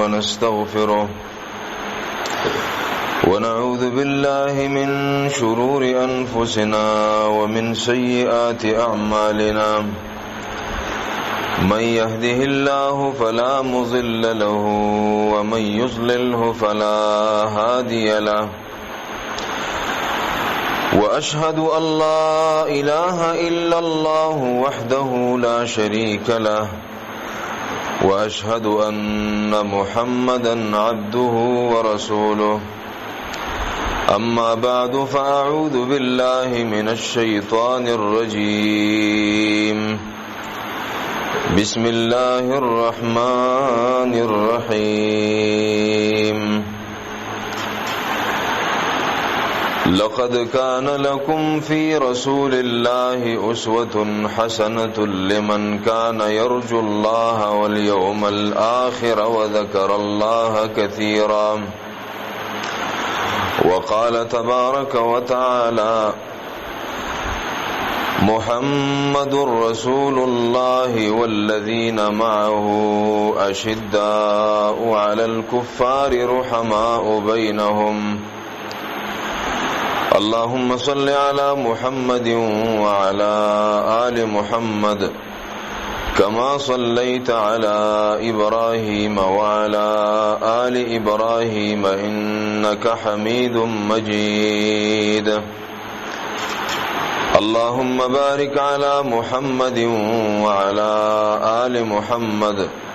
ونستغفره ونعوذ بالله من شرور أنفسنا ومن سيئات أعمالنا من يهده الله فلا مضل له ومن يضلله فلا هادي له وأشهد أن لا إله إلا الله وحده لا شريك له وأشهد أن محمدا عبده ورسوله أما بعد فأعوذ بالله من الشيطان الرجيم بسم الله الرحمن الرحيم لقد كان لكم في رسول الله أسوة حسنة لمن كان يرجو الله واليوم الآخر وذكر الله كثيرا وقال تبارك وتعالى محمد رسول الله والذين معه أشداء على الكفار رحماء بينهم اللهم صل على محمد وعلى آل محمد كما صليت على إبراهيم وعلى آل إبراهيم إنك حميد مجيد اللهم بارك على محمد وعلى آل محمد